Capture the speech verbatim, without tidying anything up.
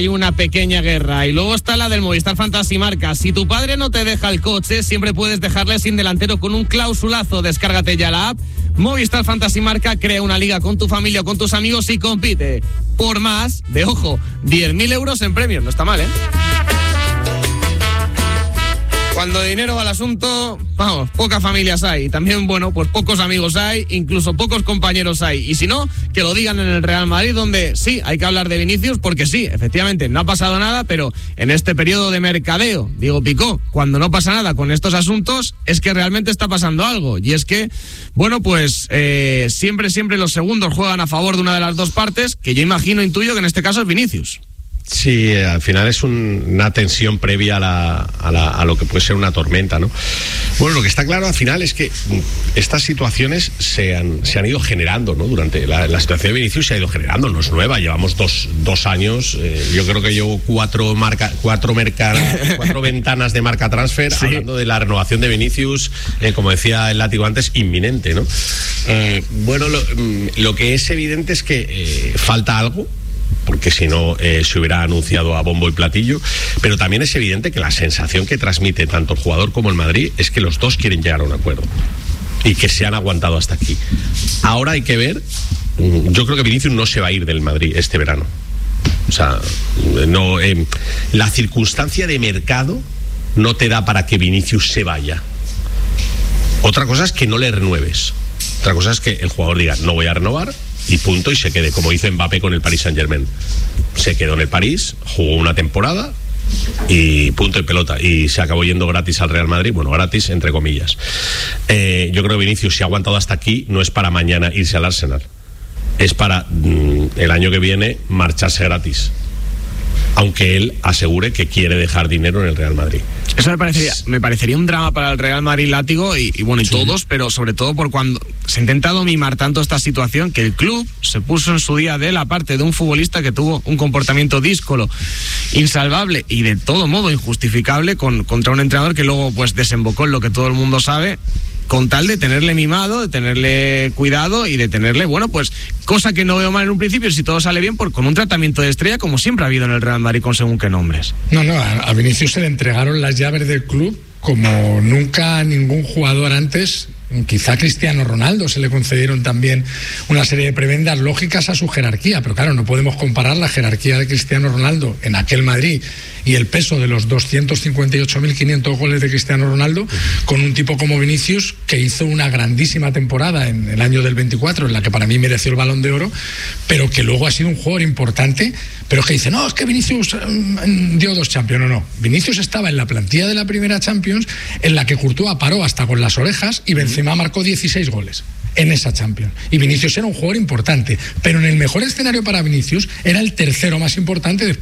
hay una pequeña guerra. Y luego está la del Movistar Fantasy Marca. Si tu padre no te deja el coche, siempre puedes dejarle sin delantero con un clausulazo. Descárgate ya la app. Movistar Fantasy Marca, crea una liga con tu familia o con tus amigos y compite por más de, ojo, diez mil euros en premios. No está mal, ¿eh? Cuando dinero va al asunto, vamos, pocas familias hay. También, bueno, pues pocos amigos hay, incluso pocos compañeros hay. Y si no, que lo digan en el Real Madrid, donde sí, hay que hablar de Vinicius, porque sí, efectivamente, no ha pasado nada, pero en este periodo de mercadeo, digo Picó, cuando no pasa nada con estos asuntos, es que realmente está pasando algo. Y es que, bueno, pues eh, siempre, siempre los segundos juegan a favor de una de las dos partes, que yo imagino, intuyo que en este caso es Vinicius. Sí, al final es un, una tensión previa a, la, a, la, a lo que puede ser una tormenta, ¿no? Bueno, lo que está claro al final es que estas situaciones se han, se han ido generando, ¿no? Durante la, la situación de Vinicius se ha ido generando, no es nueva, llevamos dos, dos años, eh, yo creo que llevo cuatro, marca, cuatro, merca, cuatro ventanas de marca transfer, sí, hablando de la renovación de Vinicius, eh, como decía el látigo antes, inminente, ¿no? Eh, bueno, lo, lo que es evidente es que eh, falta algo, porque si no eh, se hubiera anunciado a bombo y platillo, pero también es evidente que la sensación que transmite tanto el jugador como el Madrid es que los dos quieren llegar a un acuerdo y que se han aguantado hasta aquí. Ahora hay que ver, yo creo que Vinicius no se va a ir del Madrid este verano, o sea, no, eh, la circunstancia de mercado no te da para que Vinicius se vaya. Otra cosa es que no le renueves, otra cosa es que el jugador diga no voy a renovar y punto, y se quede, como hizo Mbappé con el Paris Saint-Germain. Se quedó en el París, jugó una temporada y punto y pelota, y se acabó yendo gratis al Real Madrid, bueno, gratis entre comillas. Eh, yo creo que Vinicius, si ha aguantado hasta aquí, no es para mañana irse al Arsenal, es para mm, el año que viene marcharse gratis, aunque él asegure que quiere dejar dinero en el Real Madrid. Eso me parecería, me parecería un drama para el Real Madrid, látigo, y, y bueno, y sí, todos, pero sobre todo por cuando se ha intentado mimar tanto esta situación que el club se puso en su día de la parte de un futbolista que tuvo un comportamiento díscolo, insalvable y de todo modo injustificable con, contra un entrenador que luego pues desembocó en lo que todo el mundo sabe, con tal de tenerle mimado, de tenerle cuidado y de tenerle, bueno, pues, cosa que no veo mal en un principio, si todo sale bien, por, con un tratamiento de estrella como siempre ha habido en el Real Madrid con según qué nombres. No, no, a, a Vinicius se le entregaron las llaves del club como nunca a ningún jugador antes. Quizá a Cristiano Ronaldo se le concedieron también una serie de prebendas lógicas a su jerarquía, pero claro, no podemos comparar la jerarquía de Cristiano Ronaldo en aquel Madrid y el peso de los doscientos cincuenta y ocho mil quinientos goles de Cristiano Ronaldo con un tipo como Vinicius, que hizo una grandísima temporada en el año del veinticuatro, en la que para mí mereció el Balón de Oro, pero que luego ha sido un jugador importante, pero que dice, no, es que Vinicius um, dio dos Champions. No, no, Vinicius estaba en la plantilla de la primera Champions, en la que Courtois paró hasta con las orejas y Benzema marcó dieciséis goles en esa Champions, y Vinicius era un jugador importante, pero en el mejor escenario para Vinicius era el tercero más importante después